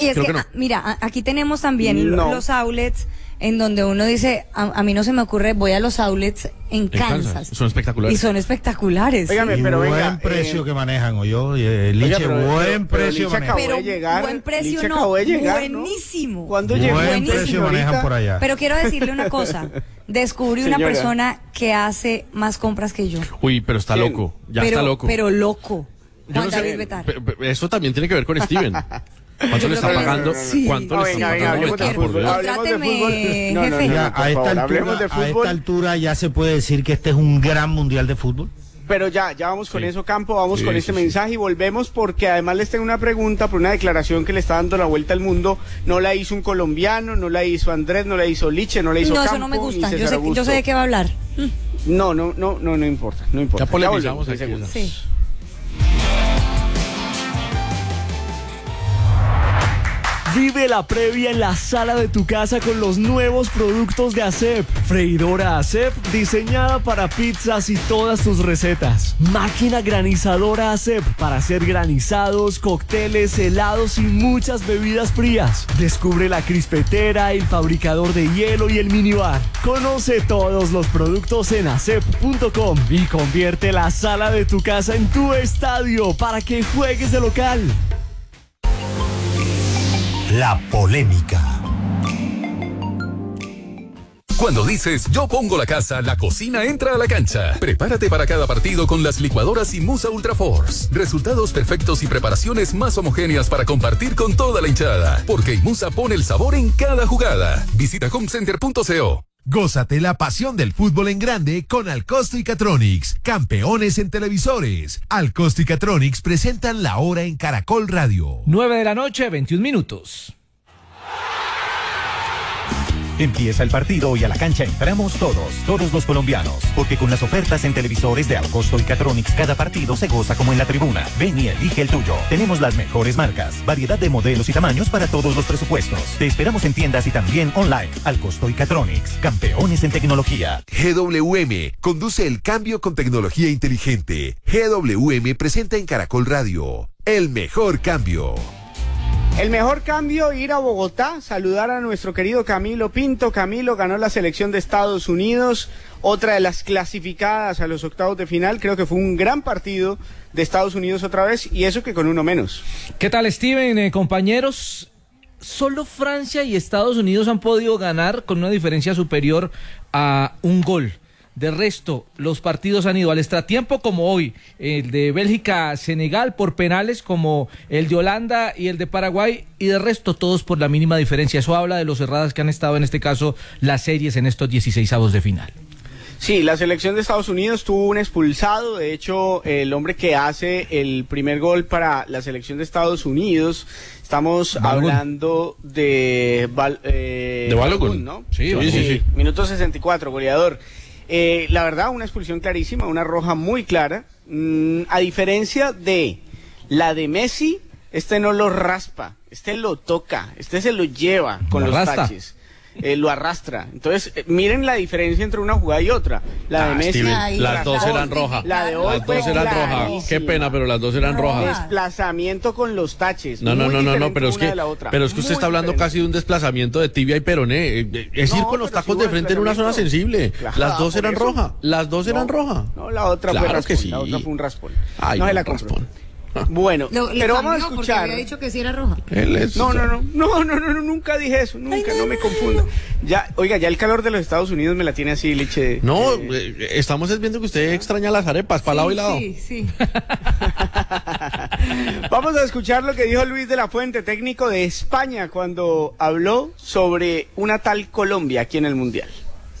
y es Creo que, que no. mira, aquí tenemos también los outlets en donde uno dice, a mí no se me ocurre, voy a los outlets en Kansas. Son espectaculares. Y son espectaculares. Óigame, sí. pero buen venga, precio que manejan, Liche, buen precio Liche manejan. acabó Pero de llegar, buen precio Liche no, acabó de llegar, ¿no? buenísimo. ¿Cuándo llegó? Buen Buenísimo. precio manejan por allá. Pero quiero decirle una cosa, descubrí una Señora. persona que hace más compras que yo. Uy, pero está ¿Quién? loco. Ya pero, está loco. Pero loco. Yo Juan no sé, David Betar. eso también tiene que ver con Steven. ¿Cuánto Yo le está creo que pagando? sí. ¿Cuánto No, le está venga, pagando? hablemos de Betar, por fútbol. Dios? Hablemos de Contráteme, fútbol. No, jefe. Ya, por favor, hablemos de a fútbol. esta altura ya se puede decir que este es un gran mundial de fútbol. Pero ya vamos con Sí. eso, Campo, vamos Sí, con sí, este sí. mensaje y volvemos porque además les tengo una pregunta por una declaración que le está dando la vuelta al mundo. No la hizo un colombiano, no la hizo Andrés, no la hizo Liche, no la hizo No, Campo, eso no me ni gusta. César Yo sé Augusto. de qué va a hablar. No importa, no importa. Ya polemizamos volvemos, aquí. en segundos. Sí. Vive la previa en la sala de tu casa con los nuevos productos de ASEP. Freidora ASEP diseñada para pizzas y todas tus recetas. Máquina granizadora ASEP para hacer granizados, cócteles, helados y muchas bebidas frías. Descubre la crispetera, el fabricador de hielo y el minibar. Conoce todos los productos en asep.com y convierte la sala de tu casa en tu estadio para que juegues de local. La polémica. Cuando dices yo pongo la casa, la cocina entra a la cancha. Prepárate para cada partido con las licuadoras Imusa Ultra Force. Resultados perfectos y preparaciones más homogéneas para compartir con toda la hinchada. Porque Imusa pone el sabor en cada jugada. Visita homecenter.co. Gózate la pasión del fútbol en grande con Alcosto y Catronics, campeones en televisores. Alcosto y Catronics presentan La Hora en Caracol Radio. 9 p.m, 21 minutos. Empieza el partido y a la cancha entramos todos los colombianos, porque con las ofertas en televisores de Alcosto y Catronics cada partido se goza como en la tribuna. Ven y elige el tuyo. Tenemos las mejores marcas, variedad de modelos y tamaños para todos los presupuestos. Te esperamos en tiendas y también online. Alcosto y Catronics, campeones en tecnología. GWM conduce el cambio con tecnología inteligente. GWM presenta en Caracol Radio el mejor cambio. El mejor cambio, ir a Bogotá, saludar a nuestro querido Camilo Pinto. Camilo ganó la selección de Estados Unidos, otra de las clasificadas a los octavos de final. Creo que fue un gran partido de Estados Unidos otra vez, y eso que con uno menos. ¿Qué tal, Steven, compañeros? Solo Francia y Estados Unidos han podido ganar con una diferencia superior a un gol. De resto, los partidos han ido al extratiempo, como hoy, el de Bélgica-Senegal por penales, como el de Holanda y el de Paraguay, y de resto todos por la mínima diferencia. Eso habla de lo cerradas que han estado en este caso las series en estos 16avos de final. Sí, la selección de Estados Unidos tuvo un expulsado. De hecho, el hombre que hace el primer gol para la selección de Estados Unidos, estamos hablando de Balogun, ¿no? Sí. Minuto 64, goleador. La verdad, una expulsión clarísima, una roja muy clara. A diferencia de la de Messi, este no lo raspa, este lo toca, este se lo lleva con los taches. Lo arrastra. Entonces, miren la diferencia entre una jugada y otra. La de Messi. Steven, las dos eran rojas. La de hoy las dos eran rojas. Qué pena, pero las dos eran rojas. Desplazamiento con los taches. No, pero es que usted está hablando diferente. casi de un desplazamiento de tibia y peroné. Es ir con los tacos de frente en una zona sensible. Claro, Las dos eran rojas. Las dos eran rojas. No, la otra Claro fue raspón. que sí. La otra fue un raspón. Ay, no se la un compró. raspón. Bueno, pero vamos a Porque escuchar. había dicho que sí era roja. No, nunca dije eso, nunca, no me confunda. Ya, oiga, ya el calor de los Estados Unidos me la tiene así, Liche. No, estamos viendo que usted extraña las arepas, para lado y lado. Sí. Vamos a escuchar lo que dijo Luis de la Fuente, técnico de España, cuando habló sobre una tal Colombia aquí en el Mundial.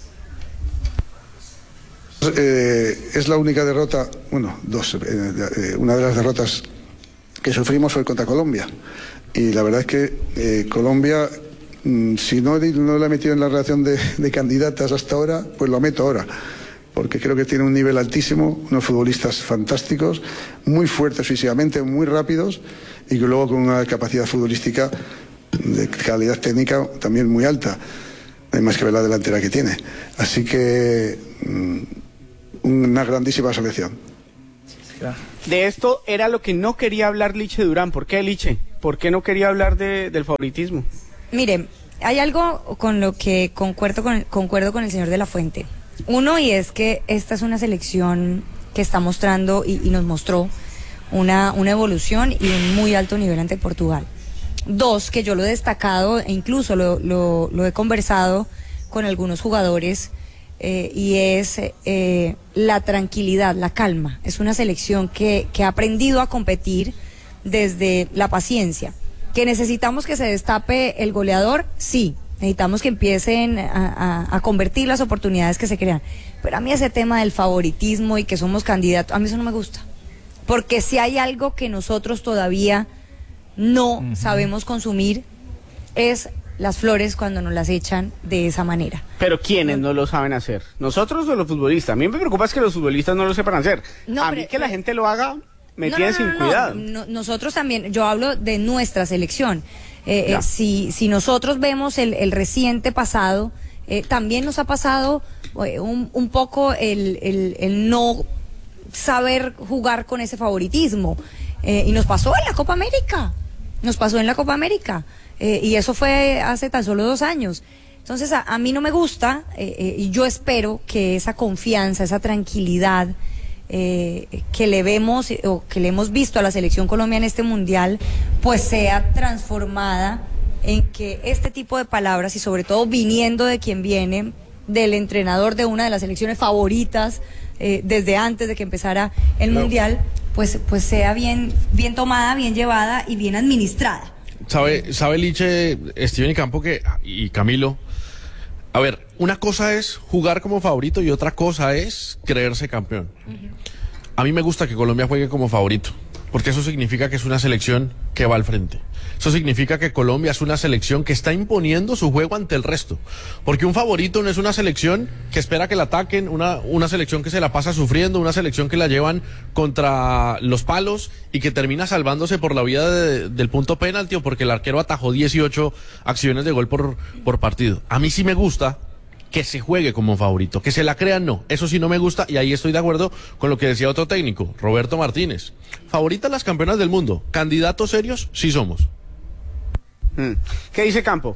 Es la única derrota, una de las derrotas que sufrimos fue contra Colombia, y la verdad es que Colombia, si no la he metido en la relación de candidatas hasta ahora, pues lo meto ahora, porque creo que tiene un nivel altísimo, unos futbolistas fantásticos, muy fuertes físicamente, muy rápidos, y que luego con una capacidad futbolística de calidad técnica también muy alta, hay más que ver la delantera que tiene, así que una grandísima selección. De esto era lo que no quería hablar Liche Durán. ¿Por qué, Liche? ¿por qué no quería hablar del favoritismo? Mire, hay algo con lo que concuerdo con el señor de la Fuente. Uno, y es que esta es una selección que está mostrando y nos mostró una evolución y un muy alto nivel ante Portugal. Dos, que yo lo he destacado e incluso lo he conversado con algunos jugadores, y es la tranquilidad, la calma. Es una selección que ha aprendido a competir desde la paciencia. ¿Que necesitamos que se destape el goleador? Sí. Necesitamos que empiecen a convertir las oportunidades que se crean. Pero a mí ese tema del favoritismo y que somos candidatos, a mí eso no me gusta. Porque si hay algo que nosotros todavía no sabemos consumir, es las flores cuando nos las echan de esa manera. Pero ¿quiénes no lo saben hacer? ¿Nosotros o los futbolistas? A mí me preocupa es que los futbolistas no lo sepan hacer. No, a mí que la gente lo haga me tiene sin cuidado. Nosotros también, yo hablo de nuestra selección. Si nosotros vemos el reciente pasado, también nos ha pasado un poco el no saber jugar con ese favoritismo, y nos pasó en la Copa América, y eso fue hace tan solo 2 años. Entonces a mí no me gusta, y yo espero que esa confianza, esa tranquilidad que le vemos o que le hemos visto a la selección Colombia en este mundial, pues sea transformada en que este tipo de palabras, y sobre todo viniendo de quien viene, del entrenador de una de las selecciones favoritas desde antes de que empezara el mundial, pues sea bien tomada, bien llevada y bien administrada. Sabe Liche, Steven y Campo y Camilo, a ver, una cosa es jugar como favorito y otra cosa es creerse campeón. A mí me gusta que Colombia juegue como favorito, porque eso significa que es una selección que va al frente. Eso significa que Colombia es una selección que está imponiendo su juego ante el resto. Porque un favorito no es una selección que espera que la ataquen, una selección que se la pasa sufriendo, una selección que la llevan contra los palos y que termina salvándose por la vía del punto penalti o porque el arquero atajó 18 acciones de gol por partido. A mí sí me gusta que se juegue como favorito, que se la crean, no, eso sí no me gusta, y ahí estoy de acuerdo con lo que decía otro técnico, Roberto Martínez. Favoritas las campeonas del mundo, candidatos serios sí somos. ¿Qué dice Campo?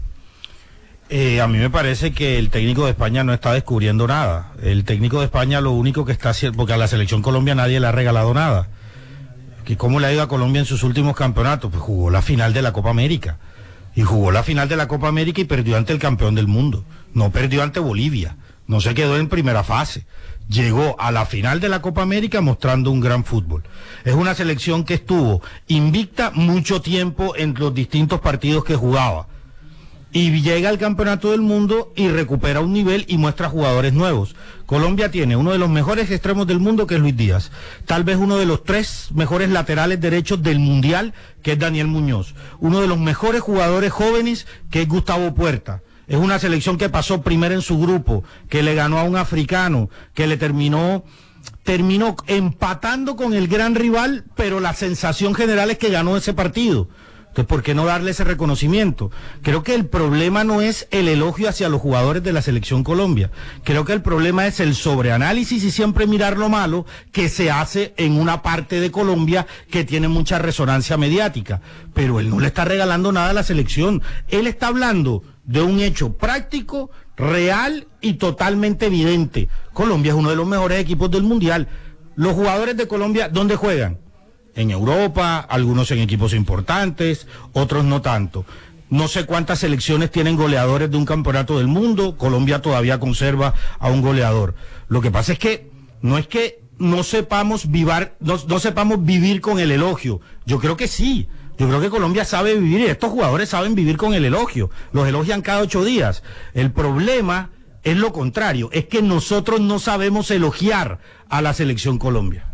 A mí me parece que el técnico de España no está descubriendo nada. El técnico de España lo único que está haciendo, porque a la selección Colombia nadie le ha regalado nada. ¿Cómo le ha ido a Colombia en sus últimos campeonatos? Pues jugó la final de la Copa América. Y jugó la final de la Copa América y perdió ante el campeón del mundo. No perdió ante Bolivia. No se quedó en primera fase. Llegó a la final de la Copa América mostrando un gran fútbol. Es una selección que estuvo invicta mucho tiempo en los distintos partidos que jugaba. Y llega al campeonato del mundo y recupera un nivel y muestra jugadores nuevos. Colombia tiene uno de los mejores extremos del mundo, que es Luis Díaz. Tal vez uno de los 3 mejores laterales derechos del mundial, que es Daniel Muñoz. Uno de los mejores jugadores jóvenes, que es Gustavo Puerta. Es una selección que pasó primero en su grupo, que le ganó a un africano, que le terminó empatando con el gran rival, pero la sensación general es que ganó ese partido. Entonces, ¿por qué no darle ese reconocimiento? Creo que el problema no es el elogio hacia los jugadores de la selección Colombia. Creo que el problema es el sobreanálisis y siempre mirar lo malo que se hace en una parte de Colombia que tiene mucha resonancia mediática. Pero él no le está regalando nada a la selección. Él está hablando de un hecho práctico, real y totalmente evidente. Colombia es uno de los mejores equipos del mundial. Los jugadores de Colombia, ¿dónde juegan? En Europa, algunos en equipos importantes, otros no tanto. No sé cuántas selecciones tienen goleadores de un campeonato del mundo. Colombia todavía conserva a un goleador. Lo que pasa es que no sepamos vivir con el elogio. Yo creo que sí. Yo creo que Colombia sabe vivir y estos jugadores saben vivir con el elogio. Los elogian cada 8 días. El problema es lo contrario, es que nosotros no sabemos elogiar a la selección Colombia.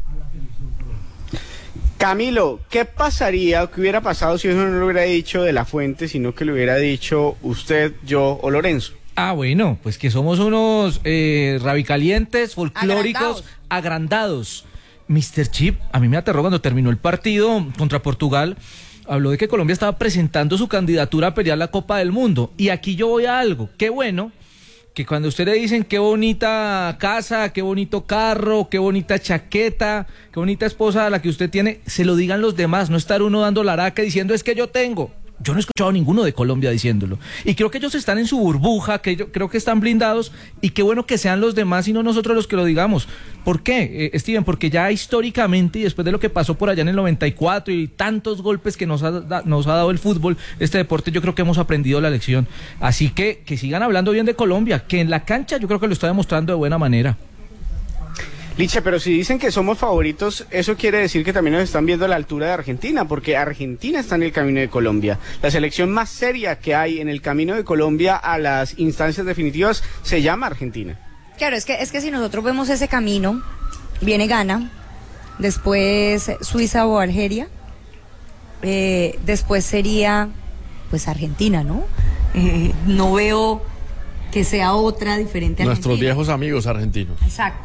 Camilo, ¿qué pasaría o qué hubiera pasado si eso no lo hubiera dicho de la Fuente, sino que lo hubiera dicho usted, yo o Lorenzo? Bueno, pues que somos unos rabicalientes, folclóricos, agrandados. Mr. Chip, a mí me aterró cuando terminó el partido contra Portugal. Habló de que Colombia estaba presentando su candidatura a pelear la Copa del Mundo. Y aquí yo voy a algo. Qué bueno que cuando usted le dicen qué bonita casa, qué bonito carro, qué bonita chaqueta, qué bonita esposa la que usted tiene, se lo digan los demás, no estar uno dando la araca diciendo es que yo tengo. Yo no he escuchado a ninguno de Colombia diciéndolo. Y creo que ellos están en su burbuja, creo que están blindados, y qué bueno que sean los demás y no nosotros los que lo digamos. ¿Por qué, Steven? Porque ya históricamente, y después de lo que pasó por allá en el 94 y tantos golpes que nos ha dado el fútbol, este deporte, yo creo que hemos aprendido la lección. Así que sigan hablando bien de Colombia, que en la cancha yo creo que lo está demostrando de buena manera. Liche, pero si dicen que somos favoritos, eso quiere decir que también nos están viendo a la altura de Argentina, porque Argentina está en el camino de Colombia. La selección más seria que hay en el camino de Colombia a las instancias definitivas se llama Argentina. Claro, es que si nosotros vemos ese camino, viene Ghana, después Suiza o Argelia, después sería pues Argentina, ¿no? No veo que sea otra diferente a Nuestros Argentina. viejos amigos argentinos. Exacto.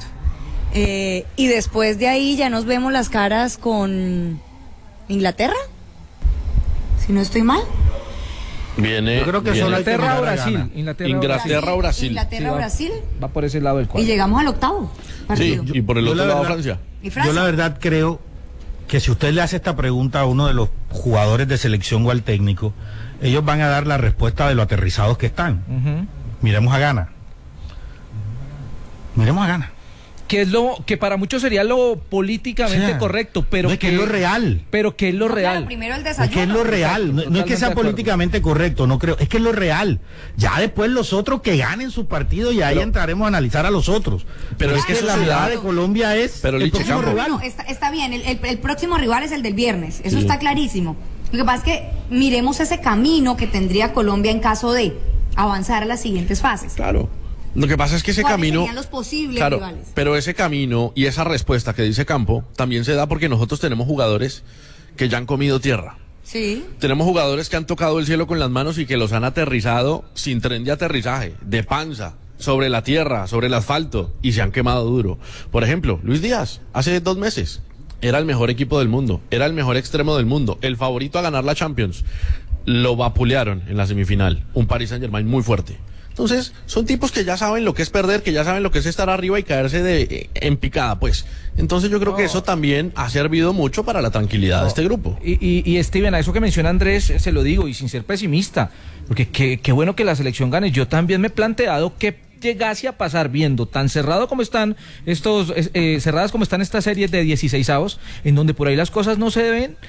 Y después de ahí ya nos vemos las caras con Inglaterra, si no estoy mal. Viene, Yo creo que viene solo hay que Inglaterra o mirar a Brasil. Ghana. Inglaterra o Brasil. Inglaterra o Brasil. Va por ese lado del Y cuadro. llegamos al octavo partido. Sí, y por el Yo otro la lado verdad- Francia. ¿Y Francia? Yo la verdad creo que si usted le hace esta pregunta a uno de los jugadores de selección o al técnico, ellos van a dar la respuesta de lo aterrizados que están. Miremos a Ghana. Miremos a Ghana. Que es lo que para muchos sería lo políticamente O sea, correcto, pero no es que es lo real. Pero que es lo No, real. claro, primero el Es desayuno. que es lo real, no es que Totalmente sea de acuerdo. políticamente correcto, no creo, es que es lo real. Ya después los otros que ganen sus partidos y ahí Pero- entraremos a analizar a los otros. Pero es que eso la se mirada da- de Colombia es Pero, el Liche, próximo Campo. rival. No, está bien, el próximo rival es el del viernes, eso Sí. está clarísimo. Lo que pasa es que miremos ese camino que tendría Colombia en caso de avanzar a las siguientes fases. Claro. Lo que pasa es que ese ¿Cuáles camino... serían los posibles Claro, rivales? pero ese camino y esa respuesta que dice Campo también se da porque nosotros tenemos jugadores que ya han comido tierra. Sí. Tenemos jugadores que han tocado el cielo con las manos y que los han aterrizado sin tren de aterrizaje, de panza, sobre la tierra, sobre el asfalto, y se han quemado duro. Por ejemplo, Luis Díaz, hace 2 meses, era el mejor equipo del mundo, era el mejor extremo del mundo, el favorito a ganar la Champions. Lo vapulearon en la semifinal, un Paris Saint-Germain muy fuerte. Entonces, son tipos que ya saben lo que es perder, que ya saben lo que es estar arriba y caerse en picada, pues. Entonces yo creo que eso también ha servido mucho para la tranquilidad de este grupo. Y Steven, a eso que menciona Andrés, se lo digo, y sin ser pesimista, porque qué bueno que la selección gane. Yo también me he planteado que llegase a pasar viendo tan cerrado como están cerradas como están estas series de 16avos, en donde por ahí las cosas no se den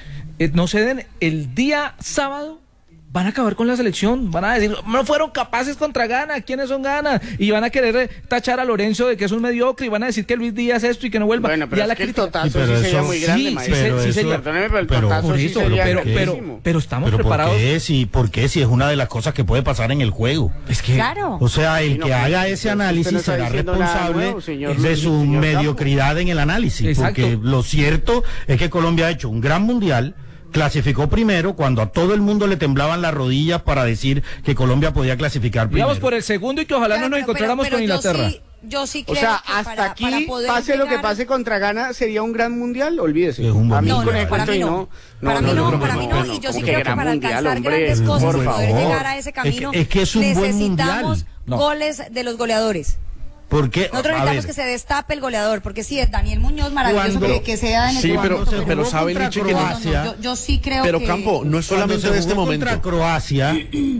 el día sábado. Van a acabar con la selección, van a decir, no fueron capaces contra Ghana, ¿quiénes son Ghana? Y van a querer tachar a Lorenzo de que es un mediocre y van a decir que Luis Díaz esto y que no vuelva. Bueno, pero Ya es la que el crítica- totazo Sí, pero sí sería eso- muy grande, sí, maestro. pero sí, eso- señor. Perdóneme, pero el pero- totazo por sí eso, sería pero grandísimo. estamos Pero preparados. ¿por qué si es una de las cosas que puede pasar en el juego? Es que Claro. O sea, el Sí, no, que pero haga usted ese no análisis está será diciendo nada responsable nuevo, señor de Luis, su señor mediocridad en el análisis. Exacto. Porque lo cierto es que Colombia ha hecho un gran mundial, clasificó primero cuando a todo el mundo le temblaban las rodillas para decir que Colombia podía clasificar primero. íbamos por el segundo y que ojalá Claro, no nos pero encontráramos con Inglaterra. Yo sí O creo sea, que hasta para aquí, poder pase lo que llegar- pase contra Ghana, ¿sería un gran mundial? Olvídese. Es un buen A mí No, con mundial. el para cuento mí y no. Para mí yo no, creo para que mí no, no. Y yo como sí que creo que gran para mundial, alcanzar hombre, grandes cosas por y poder favor. llegar a ese camino, Es que es un buen necesitamos mundial. No. goles de los goleadores. Porque, Nosotros a necesitamos ver, que se destape el goleador, porque sí, es Daniel Muñoz maravilloso Cuando- que sea en el Sí, Cuando pero- se pero jugó sabe, contra Liche, que no- Croacia. Yo sí creo Pero que... Campo, no es cuando solamente se de este jugó contra momento. Croacia,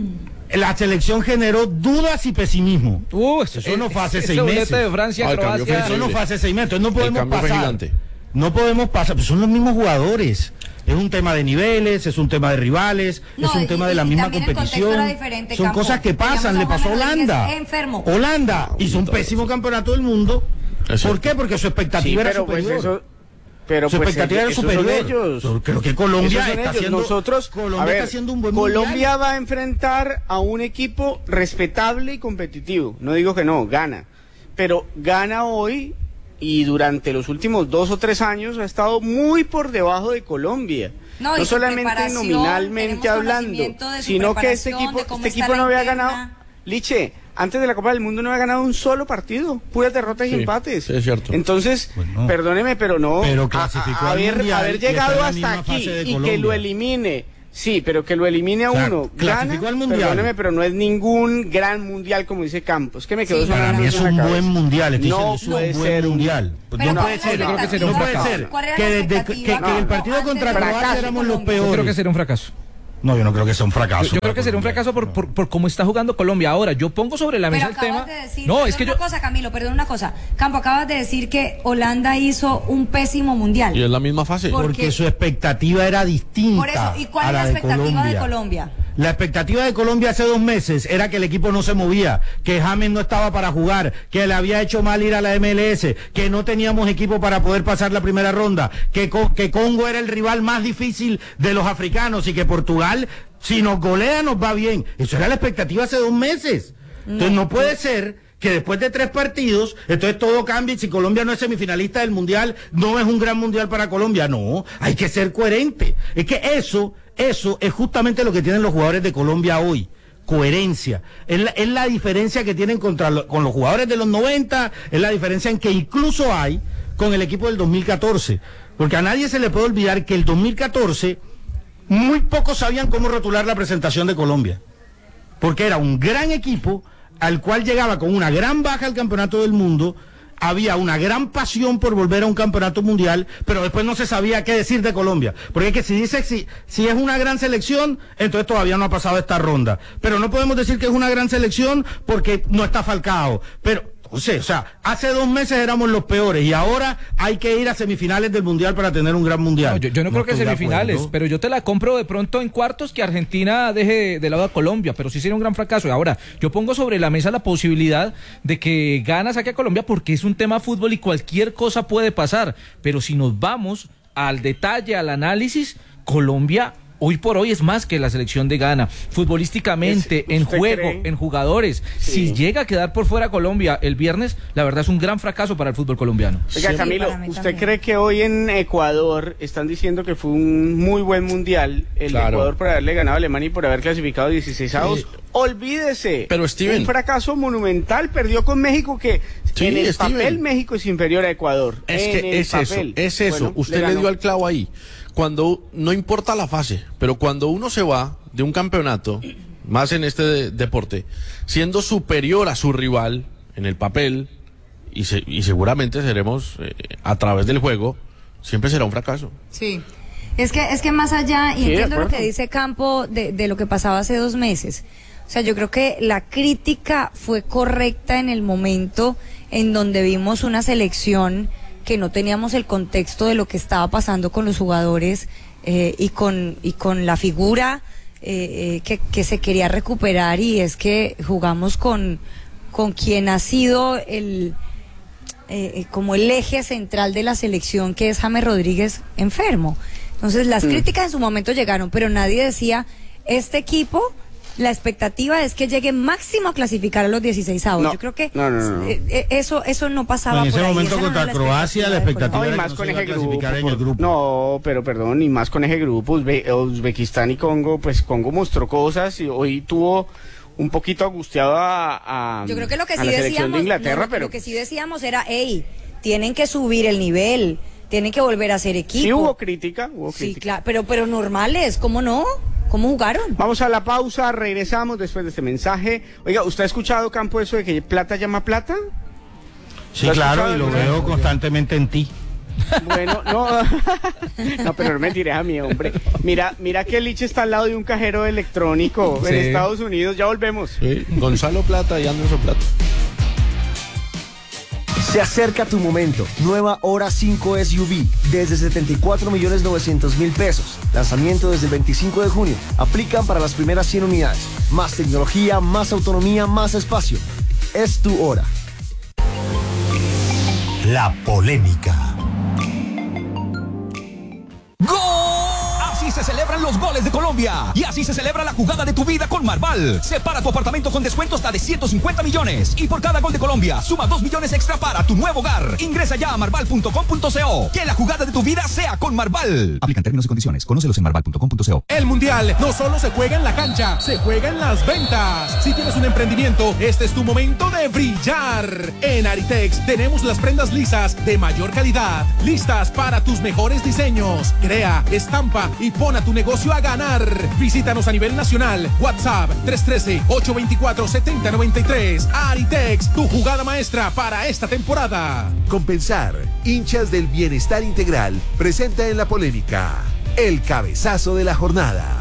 la selección generó dudas y pesimismo. Eso no fue hace 6 doblete meses. de Francia, Ah, el cambio Croacia. fue Eso no fue hace 6 meses. Entonces no podemos cambio fue pasar. gigante. No podemos pasar. Pues son los mismos jugadores. Es un tema de niveles, es un tema de rivales, No, es un y- tema de y la misma también el contexto competición. era diferente, Son Campo. cosas que pasan. Le Teníamos a pasó a Juan Rodríguez Holanda. enfermo. Holanda hizo un pésimo campeonato del mundo. Es ¿Por cierto. qué? Porque su Sí, expectativa era pero pues superior. eso... Pero Su pues expectativa era esos son superior. ellos. Yo creo que Colombia Esos son está ellos. haciendo, Nosotros, Colombia a ver, está haciendo un buen Colombia mundial. va a enfrentar a un equipo respetable y competitivo. No digo que no, gana. Pero gana hoy y durante los últimos 2 o 3 años ha estado muy por debajo de Colombia. No, y No su solamente preparación, nominalmente tenemos hablando, conocimiento de su sino que este preparación, de cómo equipo está no la había interna. ganado. Liche, antes de la Copa del Mundo no había ganado un solo partido, puras derrotas y Sí, empates. sí, es cierto. Entonces, Bueno, perdóneme, pero no. pero clasificó al Mundial haber y está en llegado la hasta misma aquí fase de y que Colombia. lo elimine Sí, pero que lo elimine a uno, clasificó al mundial. Perdóneme, pero no es ningún gran mundial como dice Campos. Que me quedó para mí es un buen mundial. No puede ser un mundial. No puede ser. Yo creo que sería un fracaso. Que el partido contra Croacia éramos los peores. Yo creo que sería un fracaso. No, yo no creo que sea un fracaso. Yo creo que sería un fracaso por cómo está jugando Colombia. Ahora, yo pongo sobre la mesa el tema. No, es que una cosa, Camilo, perdón una cosa. Campo, acabas de decir que Holanda hizo un pésimo mundial. Y es la misma fase. Porque su expectativa era distinta. Por eso, ¿y cuál es la expectativa de Colombia? La expectativa de Colombia hace 2 meses era que el equipo no se movía, que James no estaba para jugar, que le había hecho mal ir a la MLS, que no teníamos equipo para poder pasar la primera ronda, que Congo era el rival más difícil de los africanos y que Portugal, si nos golea, nos va bien. Eso era la expectativa hace 2 meses. Entonces no puede ser que después de 3 partidos, entonces todo cambia y si Colombia no es semifinalista del Mundial, no es un gran Mundial para Colombia. No, hay que ser coherente. Es que eso es justamente lo que tienen los jugadores de Colombia hoy. Coherencia. Es la diferencia que tienen con los jugadores de los 90, es la diferencia en que incluso hay con el equipo del 2014. Porque a nadie se le puede olvidar que el 2014 muy pocos sabían cómo rotular la presentación de Colombia. Porque era un gran equipo al cual llegaba con una gran baja al campeonato del mundo, había una gran pasión por volver a un campeonato mundial, pero después no se sabía qué decir de Colombia. Porque es que si es una gran selección, entonces todavía no ha pasado esta ronda. Pero no podemos decir que es una gran selección porque no está Falcao. Pero, o sea, hace 2 meses éramos los peores y ahora hay que ir a semifinales del Mundial para tener un gran Mundial. No, yo no creo que semifinales, pero yo te la compro de pronto en cuartos que Argentina deje de lado a Colombia, pero sí sería un gran fracaso. Y ahora, yo pongo sobre la mesa la posibilidad de que Ghana saque a Colombia porque es un tema fútbol y cualquier cosa puede pasar, pero si nos vamos al detalle, al análisis, Colombia hoy por hoy es más que la selección de Ghana, futbolísticamente, en juego, en jugadores. Sí. Si llega a quedar por fuera Colombia el viernes, la verdad es un gran fracaso para el fútbol colombiano. Oiga, Camilo, ¿usted cree que hoy en Ecuador están diciendo que fue un muy buen mundial el Ecuador por haberle ganado a Alemania y por haber clasificado 16avos? Olvídese, pero Steven, un fracaso monumental, perdió con México que en el papel México es inferior a Ecuador. Es que es eso, bueno, usted le dio al clavo ahí. Cuando, no importa la fase, pero cuando uno se va de un campeonato, más en este deporte, siendo superior a su rival en el papel, y seguramente seremos a través del juego, siempre será un fracaso. Sí. Es que más allá, y entiendo lo que dice Campo de lo que pasaba hace 2 meses. O sea, yo creo que la crítica fue correcta en el momento en donde vimos una selección que no teníamos el contexto de lo que estaba pasando con los jugadores y con la figura que se quería recuperar, y es que jugamos con quien ha sido como el eje central de la selección, que es James Rodríguez, enfermo. Entonces las críticas en su momento llegaron, pero nadie decía, este equipo, la expectativa es que llegue máximo a clasificar a los 16avos. No, yo creo que no. Eso no pasaba. En ese por ahí. momento contra Croacia la expectativa era más con ese grupo. No, pero perdón, y más con ese grupo, Uzbekistán y Congo, pues Congo mostró cosas y hoy tuvo un poquito angustiado yo creo que lo que sí la selección de Inglaterra, pero lo que sí decíamos era, tienen que subir el nivel, tienen que volver a ser equipo. Sí, hubo crítica. Sí, claro, pero normales, ¿cómo no? ¿Cómo jugaron? Vamos a la pausa, regresamos después de este mensaje. Oiga, ¿usted ha escuchado, Campo, eso de que plata llama plata? Sí, claro, y lo veo constantemente en ti. Bueno, no, pero no me tires a mí, hombre. Mira que Liche está al lado de un cajero electrónico en Estados Unidos. Ya volvemos. Sí, Gonzalo Plata y Anderson Plata. Se acerca tu momento. Nueva Hora 5 SUV desde 74.900.000 pesos. Lanzamiento desde el 25 de junio. Aplican para las primeras 100 unidades. Más tecnología, más autonomía, más espacio. Es tu hora. La polémica. ¡Gol! Así se celebran los goles de Colombia. Y así se celebra la jugada de tu vida con Marval. Separa tu apartamento con descuento hasta de 150 millones. Y por cada gol de Colombia, suma 2 millones extra para tu nuevo hogar. Ingresa ya a marval.com.co. Que la jugada de tu vida sea con Marval. Aplican términos y condiciones. Conócelos en marval.com.co. El Mundial no solo se juega en la cancha, se juega en las ventas. Si tienes un emprendimiento, este es tu momento de brillar. En Aritex tenemos las prendas lisas de mayor calidad, listas para tus mejores diseños. Crea, estampa y pon Pon a tu negocio a ganar. Visítanos a nivel nacional. WhatsApp 313-824-7093. Aritex, tu jugada maestra para esta temporada. Compensar, hinchas del bienestar integral, presenta en la polémica el cabezazo de la jornada.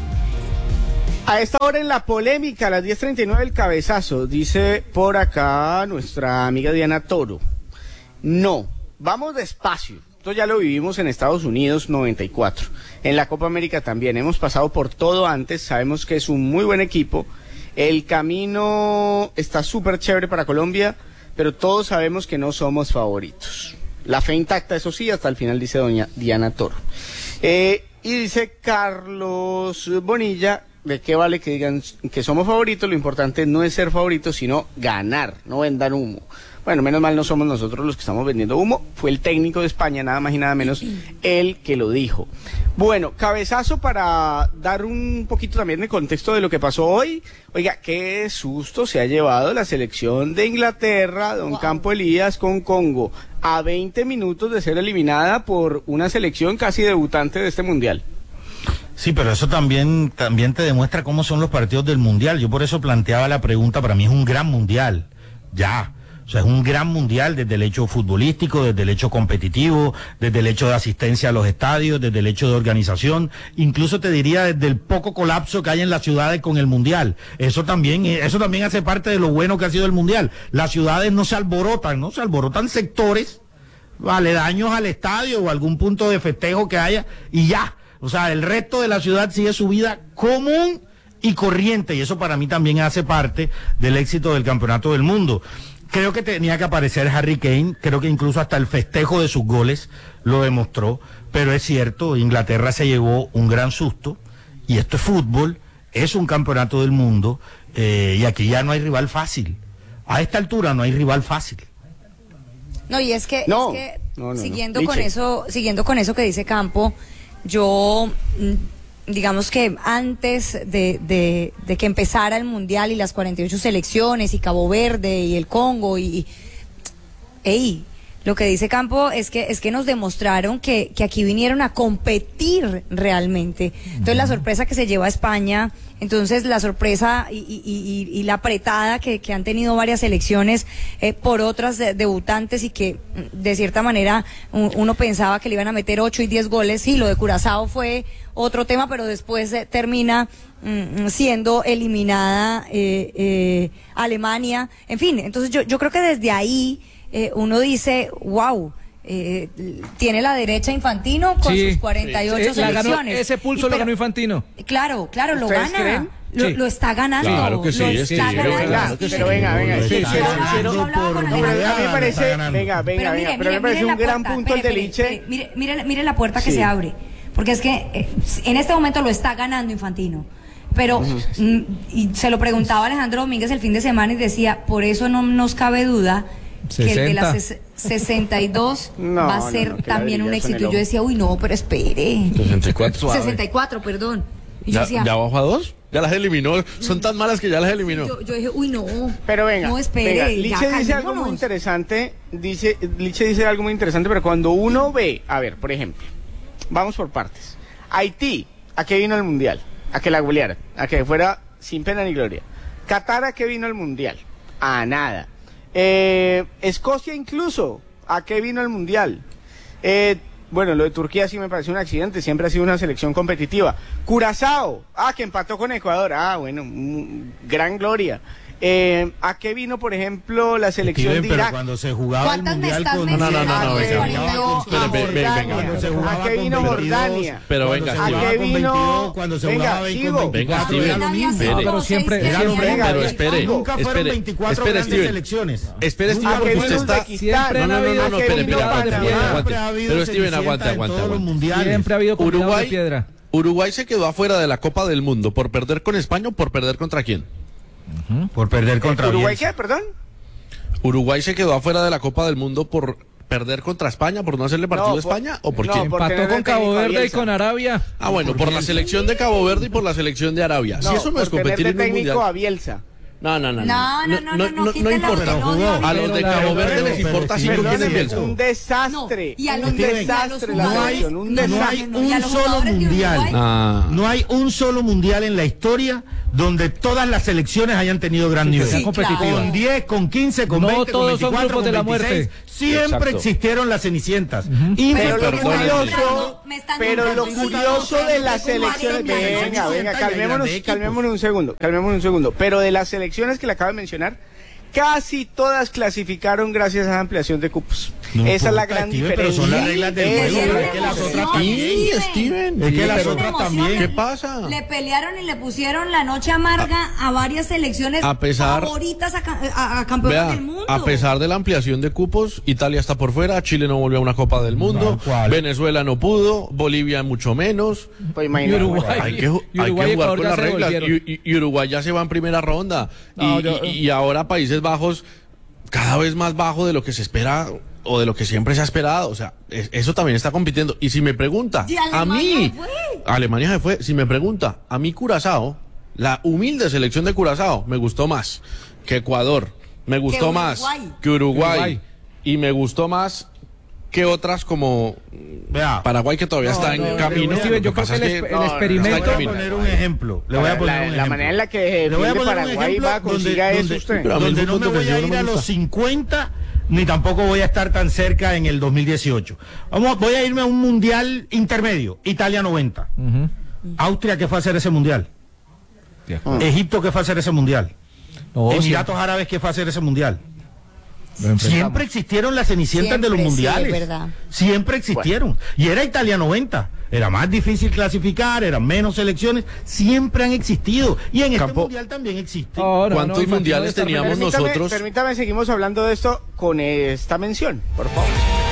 A esta hora en la polémica, a las 10:39 el cabezazo, dice por acá nuestra amiga Diana Toro. No, vamos despacio. Esto ya lo vivimos en Estados Unidos 94. En la Copa América también. Hemos pasado por todo antes. Sabemos que es un muy buen equipo. El camino está súper chévere para Colombia, pero todos sabemos que no somos favoritos. La fe intacta, eso sí, hasta el final, dice doña Diana Toro. Y dice Carlos Bonilla, ¿de qué vale que digan que somos favoritos? Lo importante no es ser favoritos, sino ganar, no vendan humo. Bueno, menos mal no somos nosotros los que estamos vendiendo humo, fue el técnico de España, nada más y nada menos, el que lo dijo. Bueno, cabezazo para dar un poquito también de contexto de lo que pasó hoy. Oiga, qué susto se ha llevado la selección de Inglaterra, don Campo Elías, con Congo, a 20 minutos de ser eliminada por una selección casi debutante de este mundial. Sí, pero eso también te demuestra cómo son los partidos del mundial. Yo por eso planteaba la pregunta, para mí es un gran mundial, ya. O sea, es un gran mundial desde el hecho futbolístico, desde el hecho competitivo, desde el hecho de asistencia a los estadios, desde el hecho de organización, incluso te diría desde el poco colapso que hay en las ciudades con el mundial. Eso también hace parte de lo bueno que ha sido el mundial. Las ciudades no se alborotan sectores aledaños al estadio o algún punto de festejo que haya y ya. O sea, el resto de la ciudad sigue su vida común y corriente, y eso para mí también hace parte del éxito del Campeonato del Mundo. Creo que tenía que aparecer Harry Kane, creo que incluso hasta el festejo de sus goles lo demostró, pero es cierto, Inglaterra se llevó un gran susto, y esto es fútbol, es un Campeonato del Mundo, y aquí ya no hay rival fácil. A esta altura no hay rival fácil. No, y es que siguiendo con eso que dice Campo, yo digamos que antes de que empezara el Mundial y las 48 selecciones y Cabo Verde y el Congo lo que dice Campo es que nos demostraron que aquí vinieron a competir realmente. Entonces la sorpresa que se lleva España, entonces la sorpresa y la apretada que han tenido varias selecciones por otras debutantes y que de cierta manera uno pensaba que le iban a meter 8 y 10 goles. Sí, lo de Curazao fue otro tema, pero después termina siendo eliminada Alemania. En fin, entonces yo creo que desde ahí uno dice, wow, tiene la derecha Infantino con sus 48 selecciones. Ese pulso lo ganó Infantino. Claro, lo gana. ¿Creen? Lo está ganando. Claro que sí. Pero venga. Pero me parece un gran punto el de Liche. Mire la puerta que se abre. Porque es que en este momento lo está ganando Infantino. Pero, y se lo preguntaba Alejandro Domínguez el fin de semana y decía, por eso no nos cabe duda que 60. El de las 62 va a ser también un éxito. Y yo decía, uy, no, pero espere. 64, perdón. Y yo decía, ¿ya bajó a 2? Ya las eliminó. Son tan malas que ya las eliminó. Yo dije, uy, no. Pero venga, no, espere. Liche dice algo muy interesante. Liche dice algo muy interesante, pero cuando uno ve, a ver, por ejemplo, vamos por partes. Haití, ¿a qué vino el Mundial? A que la goleara, a que fuera sin pena ni gloria. Qatar, ¿a qué vino el Mundial? A nada. Escocia incluso, ¿a qué vino el Mundial? Bueno, lo de Turquía sí me pareció un accidente, siempre ha sido una selección competitiva. Curazao, que empató con Ecuador, bueno, gran gloria. ¿A qué vino, por ejemplo, la selección de Irak? Pero cuando se jugaba el Mundial con... ¿A qué vino Jordania? Pero venga, ¿a qué vino? Cuando se jugaba con 24 era lo mismo. Pero siempre... Pero espere. Nunca fueron 24 grandes selecciones. Espere, Steven, porque usted está... No, pero Steven, aguanta. Siempre ha habido combinados de piedra. Uruguay se quedó afuera de la Copa del Mundo por perder con España o por perder contra quién. Por perder contra ¿Uruguay qué, perdón? Uruguay se quedó afuera de la Copa del Mundo por perder contra España, por no hacerle partido a España, ¿o por qué? Empató con Cabo Verde y con Arabia. Bueno, por la selección de Cabo Verde y por la selección de Arabia. Si eso no es competir en un mundial. A Bielsa. No quítale importa. el odio A los de Cabo Verde les importa 5 quiénes Bielsa. Un desastre. Y a los un desastre la selección, un No desastre. hay un solo mundial. No hay un solo mundial en la historia donde todas las selecciones hayan tenido gran nivel. Sí, competitivas. Con 10, con 15, con 20, con todos son 24, grupos de con la 26. muerte. Siempre existieron las cenicientas. Pero lo curioso, me están pero lo nombrando curioso de las selecciones, venga, calmémonos un segundo. Pero de las selecciones que le acabo de mencionar, casi todas clasificaron gracias a la ampliación de cupos. Esa es la gran diferencia. Pero son las reglas del juego. Es que las otras también. Steven. Es que las otras también. ¿Qué pasa? Le pelearon y le pusieron la noche amarga a varias selecciones favoritas a campeones del mundo. A pesar de la ampliación de cupos, Italia está por fuera, Chile no volvió a una Copa del Mundo, Venezuela no pudo, Bolivia mucho menos. Pues imagínate. Hay que jugar con las reglas. Y Uruguay ya se va en primera ronda. Y ahora Países Bajos cada vez más bajo de lo que se espera o de lo que siempre se ha esperado. O sea, eso también está compitiendo. Y si me pregunta, a mí, Alemania se fue. Si me pregunta, a mí Curazao, la humilde selección de Curazao, me gustó más que Ecuador, me gustó más que Uruguay, y me gustó más que otras como Paraguay, que todavía está en camino. Yo creo que el experimento. Le voy a poner un ejemplo. La manera en la que Paraguay va a conseguir eso usted. Donde no me voy a ir a los 50, ni tampoco voy a estar tan cerca en el 2018. Voy a irme a un mundial intermedio. Italia 90. Austria, ¿qué fue a hacer ese mundial? Egipto, ¿qué fue a hacer ese mundial? Emiratos Árabes, ¿qué fue a hacer ese mundial? Siempre existieron las cenicientas de los mundiales. Siempre existieron. Y era Italia 90. Era más difícil clasificar, eran menos selecciones. Siempre han existido. Y en este mundial también existe. ¿Cuántos mundiales teníamos nosotros? Permítame, seguimos hablando de esto con esta mención, por favor.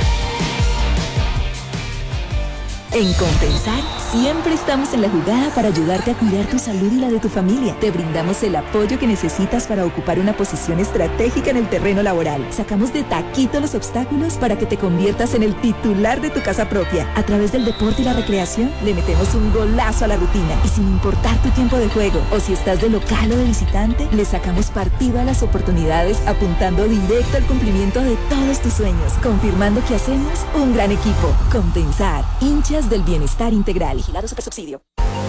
En Compensar, siempre estamos en la jugada para ayudarte a cuidar tu salud y la de tu familia. Te brindamos el apoyo que necesitas para ocupar una posición estratégica en el terreno laboral. Sacamos de taquito los obstáculos para que te conviertas en el titular de tu casa propia. A través del deporte y la recreación, le metemos un golazo a la rutina. Y sin importar tu tiempo de juego, o si estás de local o de visitante, le sacamos partido a las oportunidades, apuntando directo al cumplimiento de todos tus sueños. Confirmando que hacemos un gran equipo. Compensar, hinchas del bienestar integral. Vigilado Supersubsidio.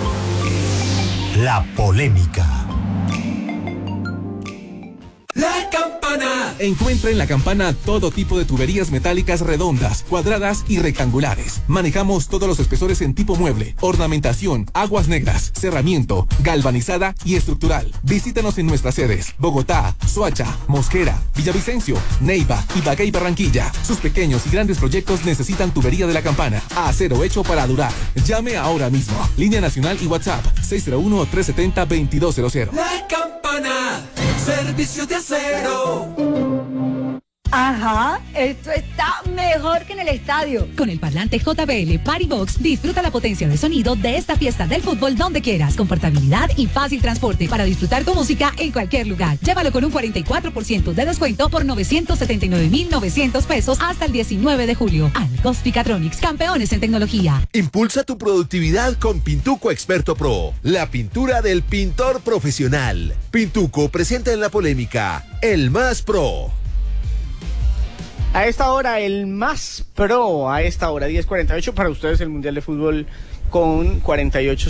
La polémica. La Campana. Encuentra en La Campana todo tipo de tuberías metálicas redondas, cuadradas y rectangulares. Manejamos todos los espesores en tipo mueble, ornamentación, aguas negras, cerramiento, galvanizada y estructural. Visítanos en nuestras sedes: Bogotá, Soacha, Mosquera, Villavicencio, Neiva, Ibagué y Barranquilla. Sus pequeños y grandes proyectos necesitan tubería de La Campana. Acero hecho para durar. Llame ahora mismo. Línea nacional y WhatsApp 601-370-2200. La Campana. Servicio de acero. Ajá, esto está mejor que en el estadio. Con el parlante JBL Party Box, disfruta la potencia de sonido de esta fiesta del fútbol donde quieras, con portabilidad y fácil transporte para disfrutar tu música en cualquier lugar. Llévalo con un 44% de descuento por 979,900 pesos hasta el 19 de julio. Alcosticatronics, campeones en tecnología. Impulsa tu productividad con Pintuco Experto Pro, la pintura del pintor profesional. Pintuco presenta en la polémica el más pro. A esta hora, el más pro, a esta hora, 10:48, para ustedes el Mundial de Fútbol con 48